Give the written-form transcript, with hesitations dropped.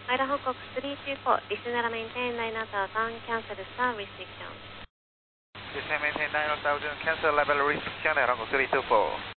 Idaho Cox 324, descend and maintain 9000, cancel star restriction. Descend maintain 9000, cancel level restriction, Idaho Cox 324.